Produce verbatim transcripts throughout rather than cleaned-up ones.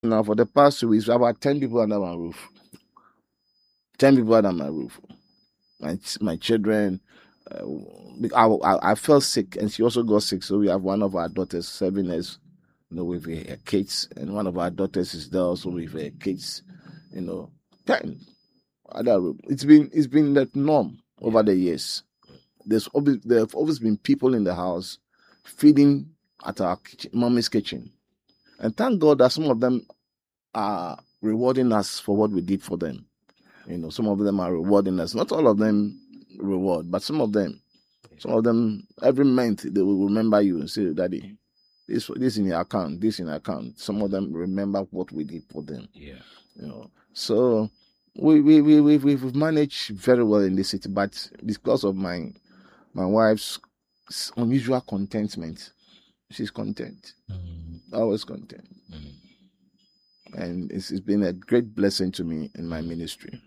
Now, for the past two weeks, about ten people under my roof. Ten people under my roof. My my children. Uh, I, I I fell sick, and she also got sick. So we have one of our daughters serving us, you know, with her kids, and one of our daughters is there also with her kids. You know, ten. Other room. It's been it's been that norm over yeah. the years. There's always there have always been people in the house feeding at our kitchen, mommy's kitchen, and thank God that some of them are rewarding us for what we did for them. You know, some of them are rewarding us. Not all of them reward, but some of them, some of them every month they will remember you and say, "Daddy, this this in your account, this in your account." Some of them remember what we did for them. Yeah, you know, so. We we we we we've managed very well in this city, but because of my my wife's unusual contentment, she's content, mm. always content, mm. and it's, it's been a great blessing to me in my ministry.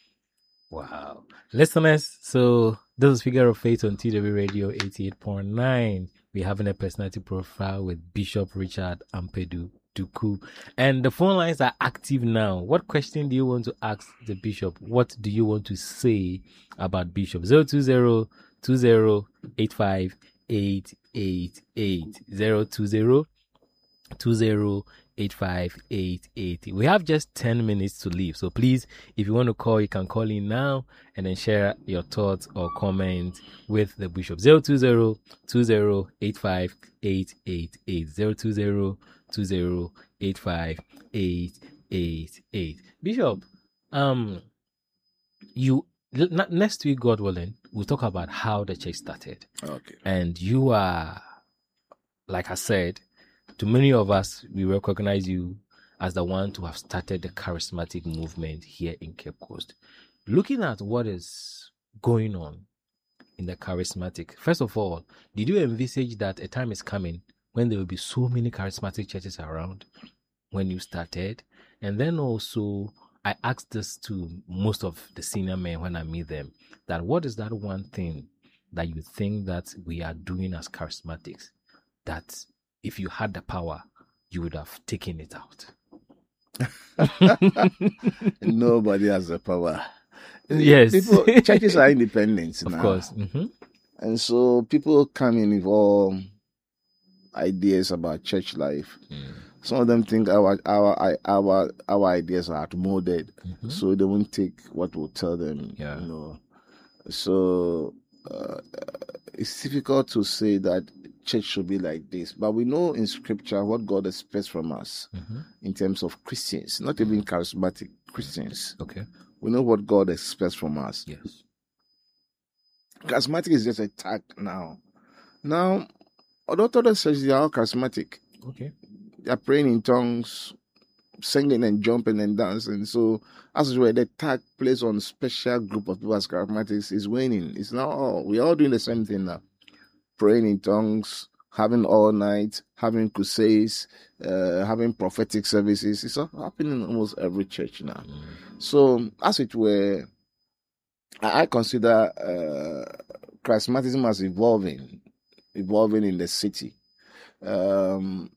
Wow, listeners! So this is Figure of Faith on T W Radio eighty-eight point nine. We're having a personality profile with Bishop Richard Ampadu Duku, and the phone lines are active now. What question do you want to ask the bishop? What do you want to say about Bishop? zero two zero two zero eight five eight eight eight zero two zero two zero eight five eight eight. We have just ten minutes to leave, so please, if you want to call, you can call in now and then share your thoughts or comments with the bishop. zero two zero two zero eight five eight eight eight zero two zero two zero eight five eight eight eight. Bishop, um, you next week, God willing, we'll talk about how the church started. Okay. And you are, like I said, to many of us, we recognize you as the one to have started the charismatic movement here in Cape Coast. Looking at what is going on in the charismatic, first of all, did you envisage that a time is coming when there will be so many charismatic churches around when you started? And then also, I asked this to most of the senior men when I meet them, that what is that one thing that you think that we are doing as charismatics that if you had the power, you would have taken it out? Nobody has the power. Yes. People, churches are independent of now. Of course. Mm-hmm. And so people come in with all ideas about church life. Mm. Some of them think our our our our ideas are outmoded, mm-hmm. so they won't take what we'll tell them. Yeah. You know, so uh, it's difficult to say that church should be like this, but we know in Scripture what God expects from us, mm-hmm. in terms of Christians, not even charismatic Christians. Okay, we know what God expects from us. Yes, charismatic is just a tag now. Now, although other churches they are all charismatic. Okay. They are praying in tongues, singing and jumping and dancing. So, as well, the tag placed on special group of people as charismatics is waning. It's not all. We're all doing the same thing now. Praying in tongues, having all night, having crusades, uh, having prophetic services. It's all happening in almost every church now. Mm. So, as it were, I, I consider uh, charismatism as evolving, evolving in the city. Um,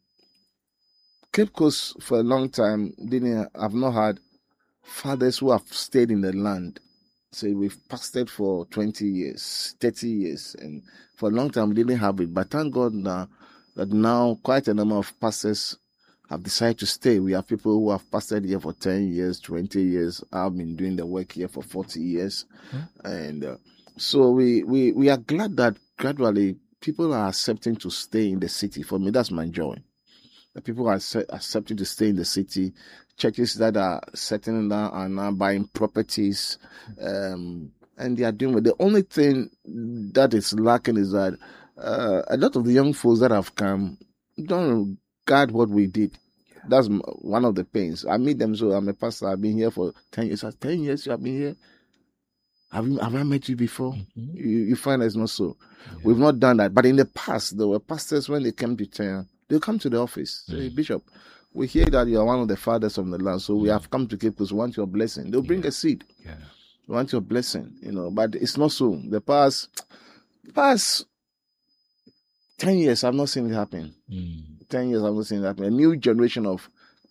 Cape Coast for a long time didn't have not had fathers who have stayed in the land. So we've pastored for twenty years, thirty years, and for a long time we didn't have it. But thank God now that now quite a number of pastors have decided to stay. We have people who have pastored here for ten years, twenty years. I've been doing the work here for forty years. Mm-hmm. And uh, so we, we, we are glad that gradually people are accepting to stay in the city. For me, that's my joy. The people are accepting to stay in the city. Churches that are settling down are now buying properties, um, and they are doing well. The only thing that is lacking is that uh, a lot of the young folks that have come don't regard what we did. That's one of the pains. I meet them, so I'm a pastor. I've been here for ten years. ten years you have been here? Have, you, have I met you before? Mm-hmm. You, you find it's not so. Yeah. We've not done that. But in the past, there were pastors, when they came to town, they'll come to the office. Say, mm. Bishop, we hear that you are one of the fathers of the land, so we mm. have come to Cape Coast. We want your blessing. They'll bring yeah. a seed. Yeah. We want your blessing, you know. But it's not so. The past, past ten years, I've not seen it happen. Mm. Ten years, I've not seen it happen. A new generation of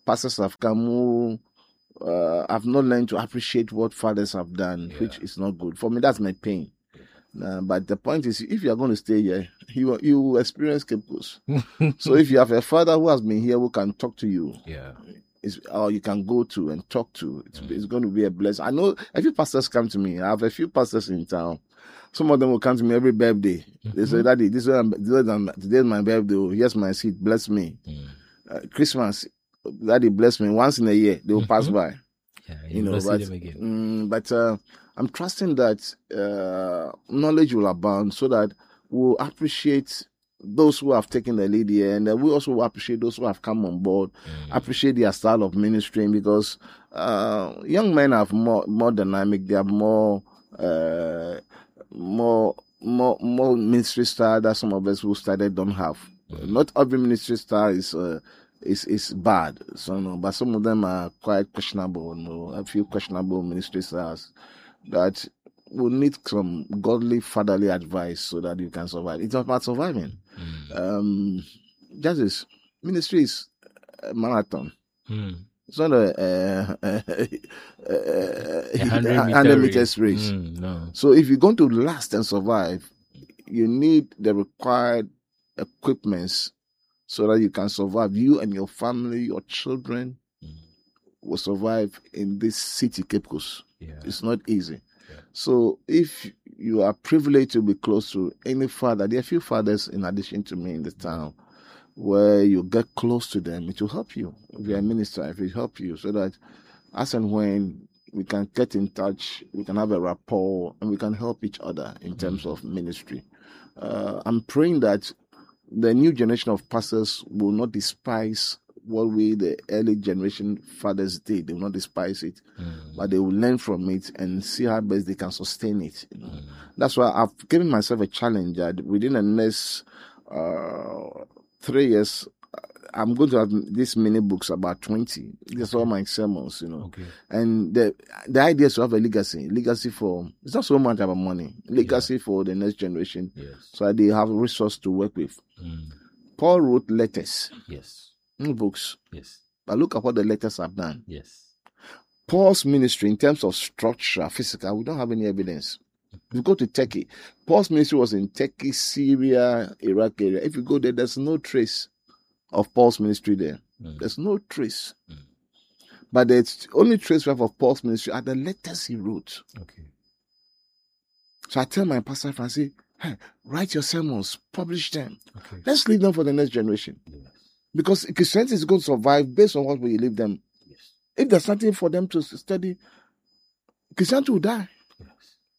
pastors have come who uh, have not learned to appreciate what fathers have done, Yeah. which is not good. For me, that's my pain. Uh, but the point is, if you are going to stay here, you you will experience scapegoats. So if you have a father who has been here who can talk to you, Yeah. it's, or you can go to and talk to, it's, it's going to be a blessing. I know a few pastors come to me. I have a few pastors in town. Some of them will come to me every birthday. They say, Daddy, this is today is my birthday. Oh, here's my seed. Bless me. Mm. Uh, Christmas, Daddy, bless me. Once in a year, they will pass Mhm. by. Yeah, You you know, will see but them again. mm, but uh, I'm trusting that uh, knowledge will abound, so that we'll appreciate those who have taken the lead here, and uh, we also will appreciate those who have come on board, Mm. appreciate their style of ministering, because uh, young men are more more dynamic. They are more uh, more more more ministry style that some of us who started don't have. Mm. Not every ministry style is. Uh, is is bad, so no, but some of them are quite questionable. No, a few questionable ministry styles that will need some godly fatherly advice so that you can survive. It's not about surviving. Mm. Um, justice ministry is a marathon. Mm. It's not a, a, a, a, A hundred a meter hundred race. meters race. Mm, no. So if you're going to last and survive, you need the required equipments so that you can survive. You and your family, your children Mm. will survive in this city, Cape Coast. Yeah. It's not easy. Yeah. So if you are privileged to be close to any father, there are a few fathers in addition to me in the town, where you get close to them, it will help you. If you're a minister, it will help you, so that as and when we can get in touch, we can have a rapport, and we can help each other in terms of ministry. Uh, I'm praying that the new generation of pastors will not despise what we, the early generation fathers, did. They will not despise it, Mm. but they will learn from it and see how best they can sustain it. You know? Mm. That's why I've given myself a challenge that within the next uh, three years, I'm going to have these mini books, about twenty. These are all my sermons, you know. Okay. And the the idea is to have a legacy. Legacy for, it's not so much about money. Legacy for the next generation. Yes. So that they have a resource to work with. Mm. Paul wrote letters, Yes. not books. Yes. But look at what the letters have done. Yes. Paul's ministry, in terms of structure, physical, we don't have any evidence. If you go to Turkey, Paul's ministry was in Turkey, Syria, Iraq area. If you go there, there's no trace of Paul's ministry there. Mm. There's no trace. Mm. But the only trace we have of Paul's ministry are the letters he wrote. Okay. So I tell my pastor friends, say, hey, write your sermons, publish them. Okay. Let's leave them for the next generation. Yes. Because Christianity is going to survive based on what we leave them. Yes. If there's nothing for them to study, Christianity will die. Yes.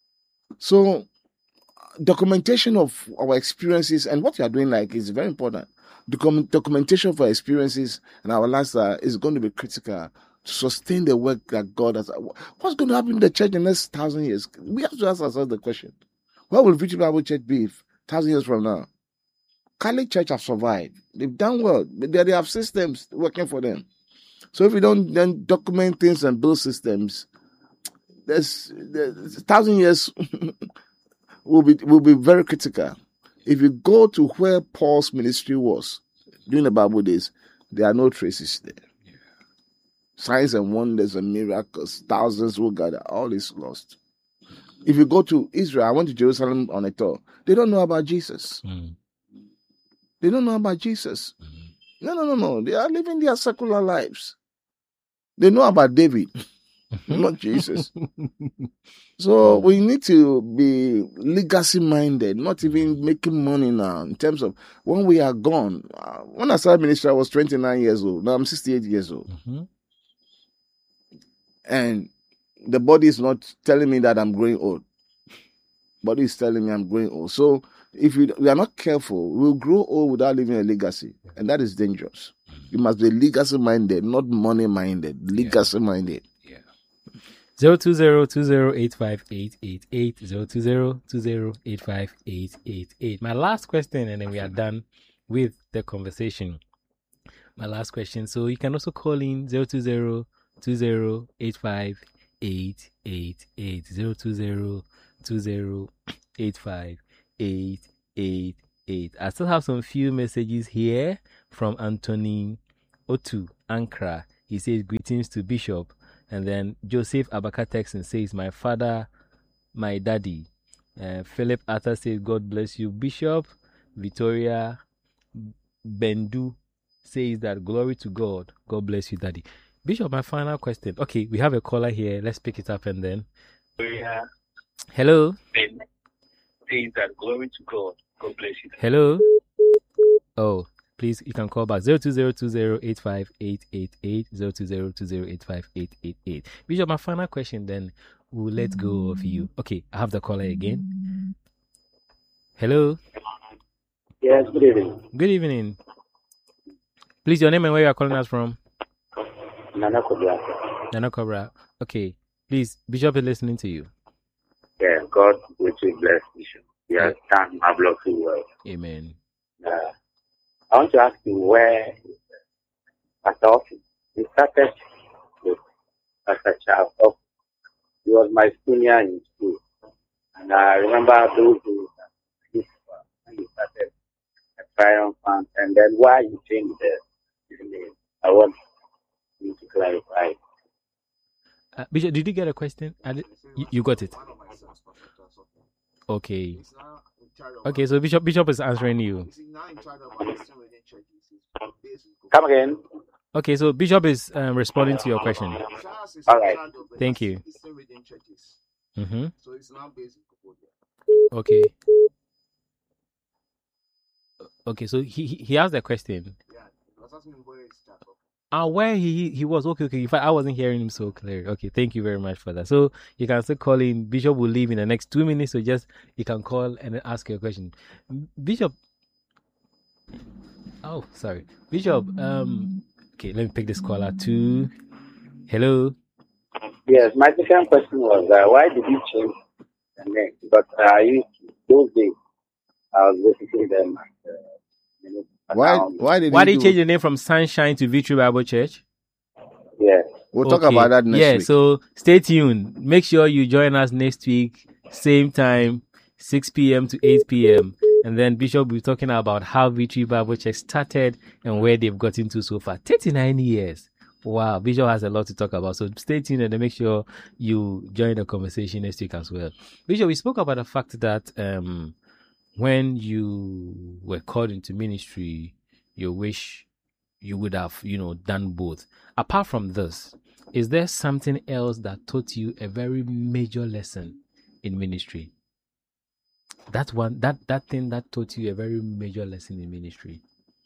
So documentation of our experiences and what you are doing like is very important. Document, documentation of our experiences and our lifestyle is going to be critical to sustain the work that God has. What's going to happen in the church in the next thousand years? We have to ask ourselves the question: where will Victory Bible Church be if thousand years from now? Catholic Church have survived; they've done well. They, they have systems working for them. So if we don't then document things and build systems, there's, there's thousand years will be will be very critical. If you go to where Paul's ministry was during the Bible days, there are no traces there. Yeah. Signs and wonders and miracles, thousands will gather, all is lost. If you go to Israel, I went to Jerusalem on a tour, they don't know about Jesus. Mm. They don't know about Jesus. Mm. No, no, no, no. They are living their secular lives. They know about David, not Jesus. So we need to be legacy minded, not even making money now in terms of when we are gone. Uh, when I started ministry, I was twenty-nine years old. Now I'm sixty-eight years old. Mm-hmm. And the body is not telling me that I'm growing old. Body is telling me I'm growing old. So if we, we are not careful, we'll grow old without leaving a legacy. And that is dangerous. You must be legacy minded, not money minded. Legacy minded. Zero two zero two zero eight five eight eight eight zero two zero two zero eight five eight eight eight. My last question, and then we are done with the conversation. My last question. So you can also call in zero two zero two zero eight five eight eight eight zero two zero two zero eight five eight eight eight. I still have some few messages here from Anthony Otu Ankara. He says, greetings to Bishop. And then Joseph Abaka Texan says, my father, my daddy. Uh, Philip Atta says, God bless you, Bishop. Victoria Bendu says that glory to God. God bless you, daddy. Bishop, my final question. Okay, we have a caller here. Let's pick it up and then. Yeah. Hello. Says that glory to God. God bless you. Hello. Oh, please, you can call back zero two zero two zero eight five eight eight eight, zero two zero two zero eight five eight eight eight. Bishop, my final question, then we'll let go of you. Okay, I have the caller again. Hello. Yes, good evening. Good evening. Please, your name and where you are calling us from? Nana Kobra. Nana Cobra. Okay, please, Bishop is listening to you. Yeah, God will bless Bishop. He has done marvelously well. Amen. Uh, I want to ask you where Pastor Office, he started with Pastor Charles Office. He was my senior in school. And I remember those days when he started a Triumph Fund, and then why you changed the name. I want you to clarify. Uh, Bishop, did you get a question? I did, you, you got it. Okay. Okay, so Bishop Bishop is answering you. Come again. Okay, so Bishop is um, responding to your question. All right. Thank you. Mm-hmm. Okay. Okay, so he he he asked the question. Ah, where he he was okay, okay. In fact, I wasn't hearing him so clear. Okay, thank you very much for that. So you can still call in. Bishop will leave in the next two minutes, so just you can call and then ask your question. Bishop. Oh, sorry, Bishop. Um, okay, let me pick this caller too. Hello. Yes, my second question was uh, why did you change the name? But uh, you, those days I was visiting them. And, uh, you know, Why? around. Why did Why he did you do- change the name from Sunshine to Victory Bible Church? Yes. We'll talk Okay. about that next yeah, week. so stay tuned. Make sure you join us next week, same time, six p.m. to eight p.m. And then Bishop will be talking about how Victory Bible Church started and where they've gotten to so far. thirty-nine years. Wow, Bishop has a lot to talk about. So stay tuned and make sure you join the conversation next week as well. Bishop, we spoke about the fact that um, when you were called into ministry, you wish you would have, you know, done both. Apart from this, is there something else that taught you a very major lesson in ministry? That one, that that thing that taught you a very major lesson in ministry.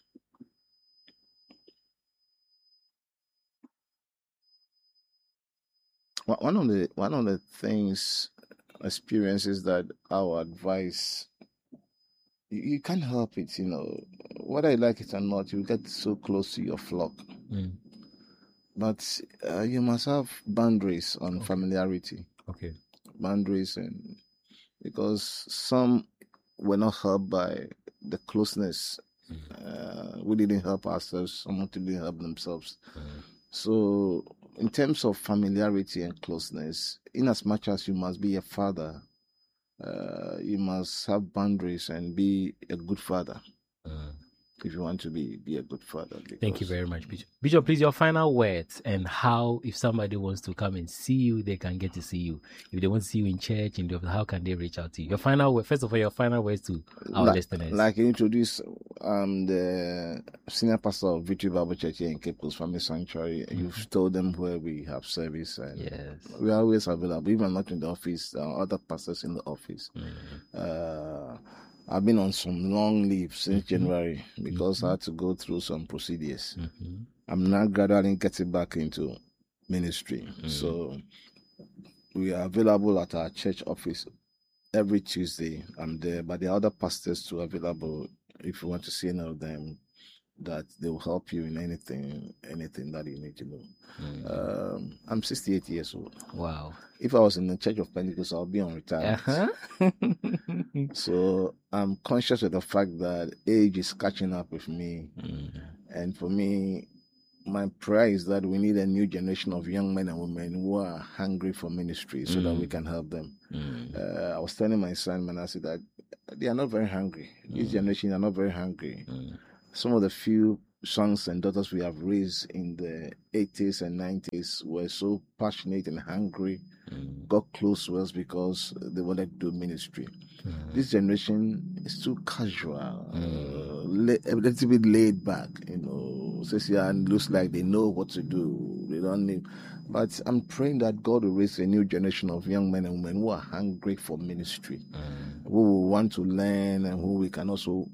One one of the one of the things, experiences that I would advise, you, you can't help it, you know, whether you like it or not, you get so close to your flock. Mm. But uh, you must have boundaries on Okay. familiarity, Okay. boundaries, and because some were not helped by the closeness. Uh, we didn't help ourselves. Some didn't help themselves. Mm. So, in terms of familiarity and closeness, in as much as you must be a father, uh, you must have boundaries and be a good father. Mm. If you want to be be a good father. Thank you because- very much, Bishop. Bishop, please, your final words and how, if somebody wants to come and see you, they can get to see you. If they want to see you in church, in the, how can they reach out to you? Your final word, first of all, your final words to our like, listeners. like you introduce um the senior pastor of Victory Bible Church here in Cape Coast Family Sanctuary. Mhm. You've told them where we have service, and Yes. we are always available. Even not in the office, there are other pastors in the office. Mhm. Uh, I've been on some long leave since Mhm. January because Mhm. I had to go through some procedures. Mhm. I'm now gradually getting back into ministry. Mhm. So we are available at our church office every Tuesday. I'm there, but there are other pastors too available if you want to see any of them, that they will help you in anything, anything that you need to know. Mhm. Um, I'm sixty-eight years old. Wow. If I was in the Church of Pentecost, I'll be on retirement. Uh-huh. So I'm conscious of the fact that age is catching up with me. Mhm. And for me, my prayer is that we need a new generation of young men and women who are hungry for ministry so that we Mm. can help them. Mhm. Uh, I was telling my son, man, I said that they are not very hungry. This Mm. generation are not very hungry. Mhm. Some of the few sons and daughters we have raised in the eighties and nineties were so passionate and hungry, Mm. got close to us because they wanted to do ministry. Mm. This generation is too casual, Mm. uh, la- a little bit laid back, you know. Says yeah, and looks like they know what to do. They don't need. But I'm praying that God will raise a new generation of young men and women who are hungry for ministry, Mm. who will want to learn and who we can also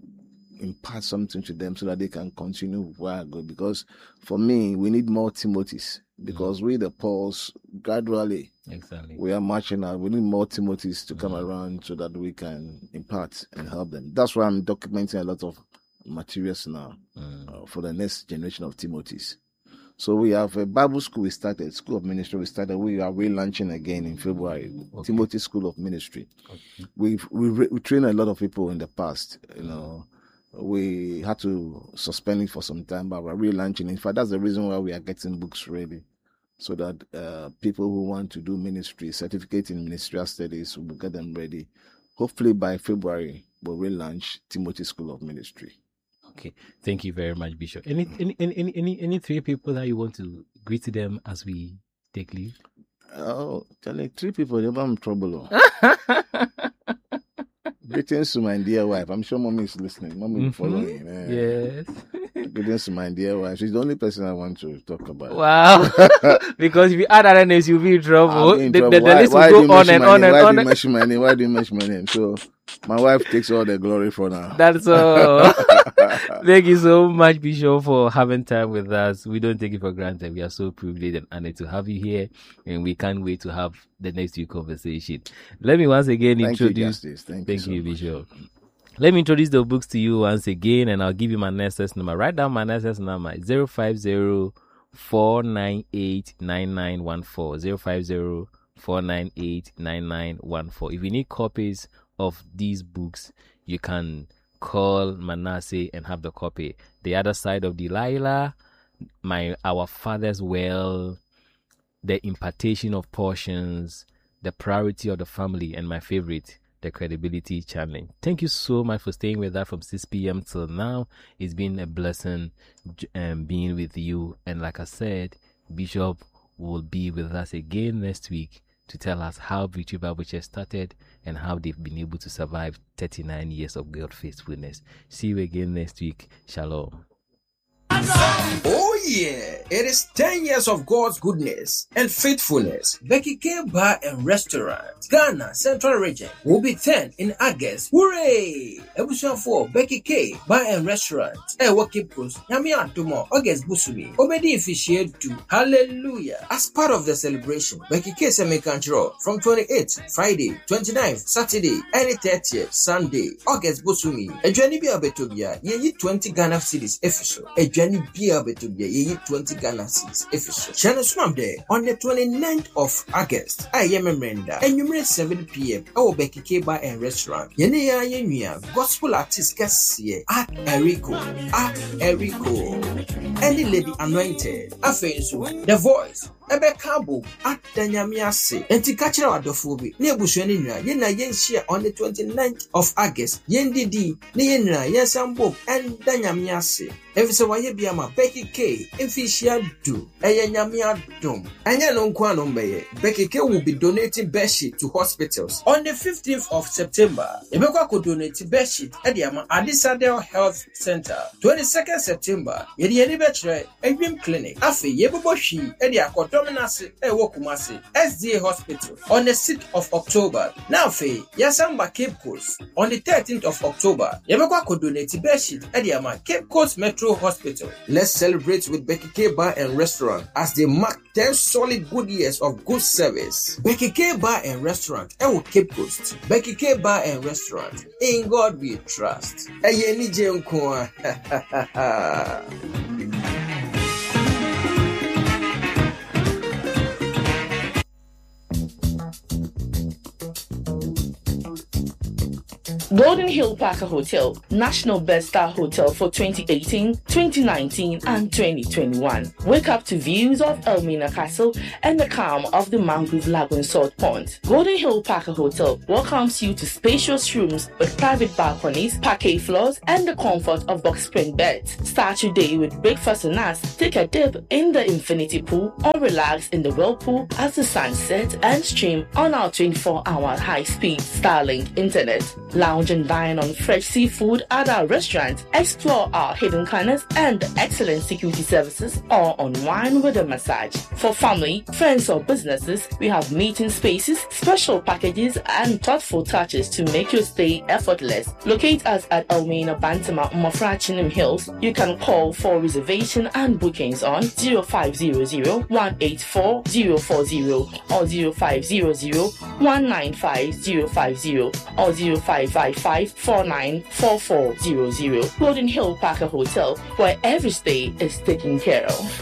impart something to them so that they can continue where I go. Because for me, we need more Timothys. Because we, the Pauls, gradually Exactly. we are marching out. We need more Timothys to come Mm. around so that we can impart and help them. That's why I'm documenting a lot of materials now Mm. uh, for the next generation of Timothys. So we have a Bible school we started, School of Ministry we started. We are relaunching again in February, Okay. Timothy School of Ministry. Okay. We've we we trained a lot of people in the past. You know, we had to suspend it for some time, but we're relaunching. In fact, that's the reason why we are getting books ready, so that uh, people who want to do ministry, certificate in ministerial studies, will get them ready. Hopefully by February, we'll relaunch Timothy School of Ministry. Okay. Thank you very much, Bishop. Any any any any any, any three people that you want to greet to them as we take leave? Oh, tell me, three people, they're in trouble. Oh. Greetings to my dear wife. I'm sure mommy is listening. Mommy is Mhm. following. eh. Yes. Greetings to my dear wife. She's the only person I want to talk about. Wow. Because if you add other names, you'll be in trouble. I'm in The, trouble. the, the why, list why do will you go on mention and my on name? and Why on. do you mention my name? Why do you mention my name? So my wife takes all the glory for now. That's all. Thank you so much, Bishop, for having time with us. We don't take it for granted. We are so privileged and honored to have you here, and we can't wait to have the next week conversation. Let me once again Thank you, introduce. Justice. Thank, Thank you, you, so much. Bishop. Let me introduce the books to you once again, and I'll give you my N S S number. Write down my N S S number: zero five zero four nine eight nine nine one four. zero five zero four nine eight nine nine one four. If you need copies of these books, you can call Manasseh and have the copy. The Other Side of Delilah, my Our Father's Well, The Impartation of Portions, The Priority of the Family, and my favorite, The Credibility Challenge. Thank you so much for staying with us from six p.m. till now. It's been a blessing um, being with you. And like I said, Bishop will be with us again next week to tell us how Victory Bible Church started and how they've been able to survive thirty-nine years of God faithfulness. See you again next week. Shalom. Oh yeah, it is ten years of God's goodness and faithfulness. Becky K Bar and Restaurant, Ghana Central Region will be ten in August. Hooray! Ebusian for Becky K Bar and Restaurant. Eh, what keep close? Yami Antomo, August Busumi. Obedi officiate to Hallelujah. As part of the celebration, Becky K Semi Control from twenty-eighth Friday, twenty-ninth Saturday, and thirtieth Sunday, August Busumi. Ejani Bia Betobia, ye twenty Ghana cedis official. Ejani Bia Betobia, ye twenty Ghana cedis official. Channel Swam Day on the twenty-ninth of August. I am a Menda. And you seven p.m. Our Becky K Bar and Restaurant. Yene ya yenyua gospel artist Cassie at Erico at Erico. Any lady anointed. Afenso The Voice. Ebe Kabo at Danyamiase. Enti kachira wadofobi. Ni ebusuani nwa. Yena yenshia on the twenty-ninth of August. Yendidi. Ni yenra yensambo and Danyamiase. Efise waye biyama Becky K. Efishia do. Eye nyamia dum. Anya no nkwa no mbeye. Becky K will be donating bedsheet to hospitals. On the fifteenth of September, Ebekwa ko donate bedsheet at the Adisadel Health Center. twenty-second September, yedi yedi betre Edwin Clinic. Afi yebobo shi at the Akodominasi Ewokumasi S D A Hospital on the sixth of October. Now fe Yasamba Cape Coast on the thirteenth of October. Ebekwa ko donate bedsheet at the Cape Coast Metro Hospital. Let's celebrate with Becky K Bar and Restaurant as they mark ten solid good years of good service. Becky K Bar and Restaurant, Ewo Cape Coast. Becky K Bar and Restaurant. In God we trust. Eye ni je nko. Golden Hill Parker Hotel, National Best Star Hotel for twenty eighteen, twenty nineteen, and twenty twenty-one. Wake up to views of Elmina Castle and the calm of the Mangrove Lagoon Salt Pond. Golden Hill Parker Hotel welcomes you to spacious rooms with private balconies, parquet floors, and the comfort of box spring beds. Start your day with breakfast and us. Take a dip in the infinity pool or relax in the whirlpool as the sun sets and stream on our twenty-four hour high-speed Starlink internet. Lounge and dine on fresh seafood at our restaurant. Explore our hidden corners and excellent security services, or unwind with a massage. For family, friends, or businesses, we have meeting spaces, special packages, and thoughtful touches to make your stay effortless. Locate us at Elmina Bantama, Mofrachinum Hills. You can call for reservation and bookings on zero five zero zero, one eight four, zero four zero or zero five zero zero, one nine five, zero five zero or zero five five five, four nine four four zero zero. Golden Hill Parker Hotel, where every stay is taken care of.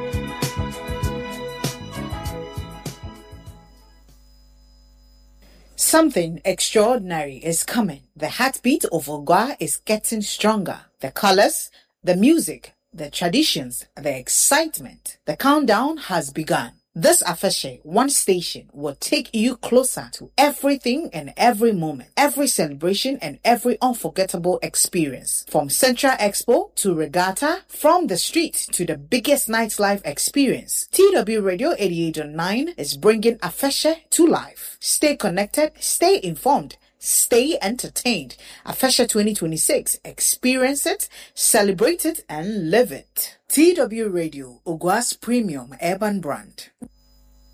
Something extraordinary is coming. The heartbeat of Ogwa is getting stronger. The colors, the music, the traditions, the excitement. The countdown has begun. This Afeshe, one station, will take you closer to everything and every moment, every celebration and every unforgettable experience. From Central Expo to Regatta, from the street to the biggest nightlife experience, T W Radio eighty-eight point nine is bringing Afeshe to life. Stay connected, stay informed, stay entertained. Afeshe twenty twenty-six. Experience it, celebrate it, and live it. T W Radio, Ogwa's premium urban brand.